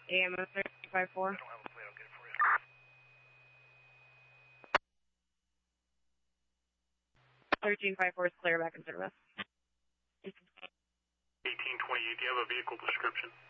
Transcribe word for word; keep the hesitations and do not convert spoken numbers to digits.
A M O thirteen five four. I don't have a plate, I'll get it for you. thirteen five four is clear back in service. eighteen twenty-eight, do you have a vehicle description?